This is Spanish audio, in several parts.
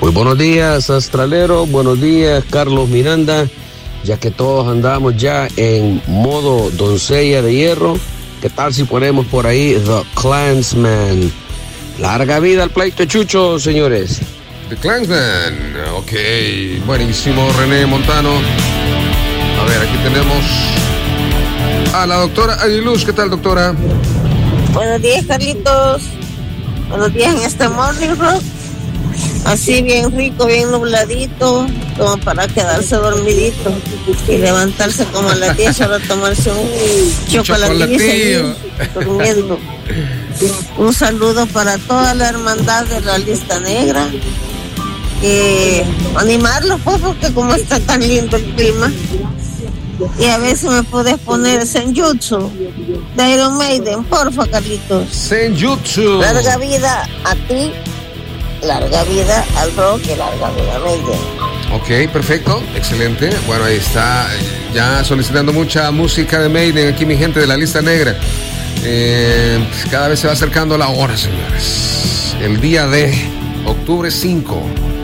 Muy buenos días, Astralero. Buenos días, Carlos Miranda. Ya que todos andamos ya en modo doncella de hierro, ¿qué tal si ponemos por ahí The Clansman? Larga vida al pleito Chucho, señores. The Clansman, ok, buenísimo, René Montano. A ver, aquí tenemos a la doctora Aguiluz. ¿Qué tal, doctora? Buenos días, Carlitos. Buenos días en este Morning Rock. Así bien rico, bien nubladito, como para quedarse dormidito y levantarse como a las 10 para tomarse un chocolatillo y seguir durmiendo. Un saludo para toda la hermandad de la Lista Negra. Animarlos, pues, porque como está tan lindo el clima. Y a ver si me puedes poner Senjutsu de Iron Maiden, porfa, Carlitos. Senjutsu. Larga vida a ti. Larga vida al rock y larga vida a Maiden. Ok, perfecto, excelente. Bueno, ahí está, ya solicitando mucha música de Maiden aquí mi gente de la Lista Negra. Cada vez se va acercando la hora, señores. El día de octubre 5.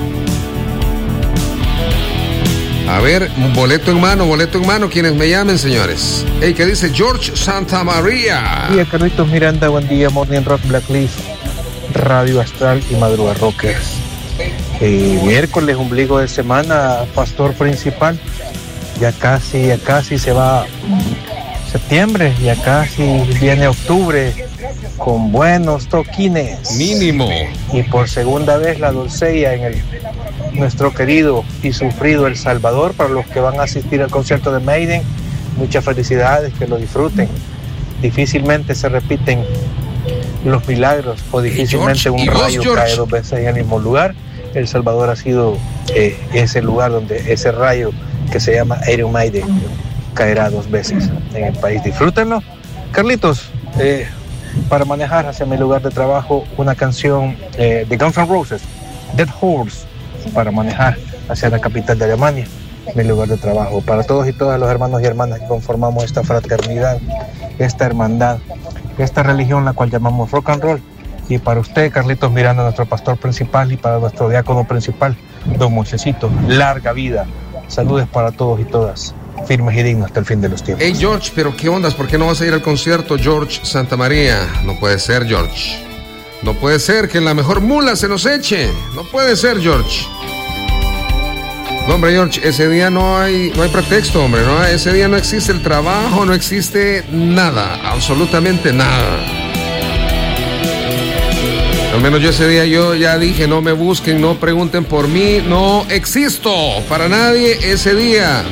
A ver, boleto en mano, quienes me llamen, señores. Hey, ¿qué dice George Santamaría? Buen día, Carlitos Miranda, buen día, Morning Rock Blacklist, Radio Astral y Madruga Rockers. Miércoles, ombligo de semana, pastor principal. Ya casi se va septiembre, ya casi viene octubre con buenos toquines. Mínimo. Y por segunda vez la doncella en nuestro querido y sufrido El Salvador. Para los que van a asistir al concierto de Maiden, muchas felicidades, que lo disfruten. Difícilmente se repiten los milagros, o difícilmente un rayo cae dos veces en el mismo lugar. El Salvador ha sido ese lugar donde ese rayo que se llama Iron Maiden caerá dos veces en el país. Disfrútenlo. Carlitos, para manejar hacia mi lugar de trabajo, una canción de Guns N' Roses, Dead Horse, para manejar hacia la capital de Alemania, mi lugar de trabajo. Para todos y todas los hermanos y hermanas que conformamos esta fraternidad, esta hermandad, esta religión la cual llamamos rock and roll. Y para usted, Carlitos Miranda, nuestro pastor principal, y para nuestro diácono principal, don Mochecito, larga vida. Saludos para todos y todas, firmes y dignos hasta el fin de los tiempos. Hey, George, pero ¿qué ondas? ¿Por qué no vas a ir al concierto, George Santamaría? No puede ser, George. No puede ser que en la mejor mula se nos eche. No puede ser, George. No, hombre, George, ese día no hay pretexto, hombre, ¿no? Ese día no existe el trabajo, no existe nada, absolutamente nada. Al menos yo ese día yo ya dije, no me busquen, no pregunten por mí, no existo para nadie ese día.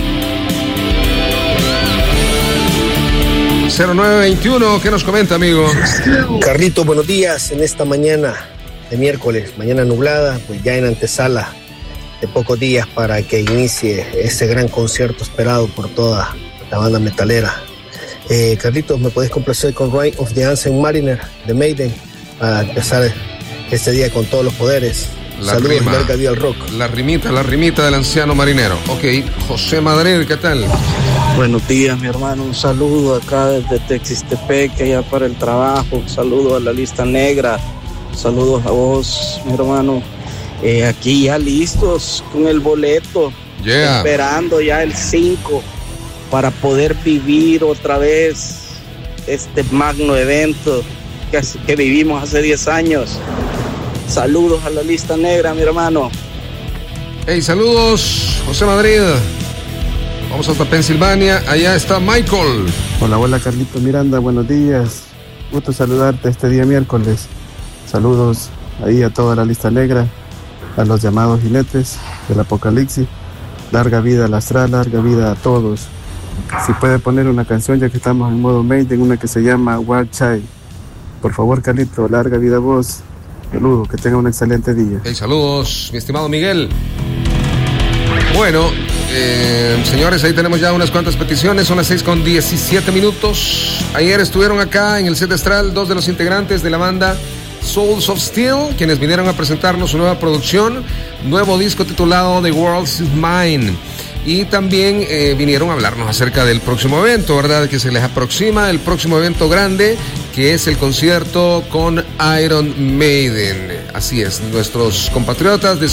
0921, ¿qué nos comenta, amigo? Carlito, buenos días. En esta mañana de miércoles, mañana nublada, pues ya en antesala de pocos días para que inicie ese gran concierto esperado por toda la banda metalera. Carlitos, ¿me puedes complacer con Ride of the Ancient Mariner de Maiden para empezar este día con todos los poderes? Saludos, larga vida al rock. La rimita del anciano marinero. Ok, José Madrid, ¿qué tal? Buenos días, mi hermano. Un saludo acá desde Texistepec, allá para el trabajo. Un saludo a la Lista Negra. Saludos a vos, mi hermano. Aquí ya listos con el boleto. Yeah. Esperando ya el 5 para poder vivir otra vez este magno evento que vivimos hace 10 años. Saludos a la Lista Negra, mi hermano. Hey, saludos, José Madrid. Vamos hasta Pensilvania, allá está Michael. Hola, Carlitos Miranda, buenos días. Gusto saludarte este día miércoles. Saludos ahí a toda la Lista Negra, a los llamados jinetes del Apocalipsis. Larga vida al astral, larga vida a todos. Si puede poner una canción, ya que estamos en modo Maiden, una que se llama Wild Child. Por favor, Carlito, larga vida a vos. Saludos, que tenga un excelente día. Hey, saludos, mi estimado Miguel. Bueno, señores, ahí tenemos ya unas cuantas peticiones. Son las 6:17. Ayer estuvieron acá en el set astral 2 de los integrantes de la banda Souls of Steel, quienes vinieron a presentarnos su nueva producción, nuevo disco titulado The World Is Mine. Y también vinieron a hablarnos acerca del próximo evento, ¿verdad? Que se les aproxima el próximo evento grande, que es el concierto con Iron Maiden. Así es, nuestros compatriotas de